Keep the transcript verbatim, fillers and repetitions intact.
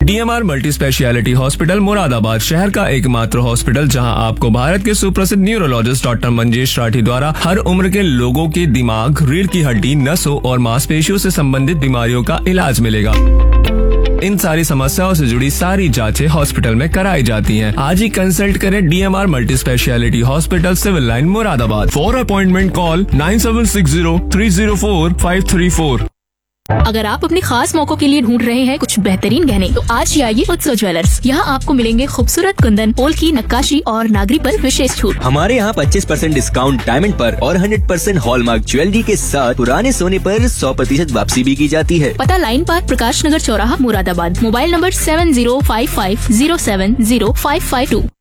DMR multi speciality hospital Moradabad शहर का एकमात्र हॉस्पिटल जहां आपको भारत के सुप्रसिद्ध न्यूरोलॉजिस्ट डॉक्टर मंजेश राठी द्वारा हर उम्र के लोगों के दिमाग, रीढ़ की हड्डी, नसों और मांसपेशियों से संबंधित बीमारियों का इलाज मिलेगा। इन सारी समस्याओं से जुड़ी सारी जांचें हॉस्पिटल में कराई जाती हैं। आज ही कंसल्ट करें DMR multi speciality hospital, civil line, Moradabad. For appointment call nine seven six zero three zero four five three four. अगर आप अपने खास मौकों के लिए ढूंढ रहे हैं कुछ बेहतरीन गहने, तो आज ही आइए उत्सव ज्वेलर्स। यहाँ आपको मिलेंगे खूबसूरत कुंदन, पोल की नक्काशी और नागरी पर विशेष छूट। हमारे यहाँ पच्चीस परसेंट डिस्काउंट डायमंड पर और सौ परसेंट हॉलमार्क ज्वेलरी के साथ पुराने सोने पर सौ प्रतिशत वापसी भी की जाती है। पता लाइन पार्क, प्रकाश नगर चौराहा, Moradabad. Mobile number seven zero five five zero seven zero five five to.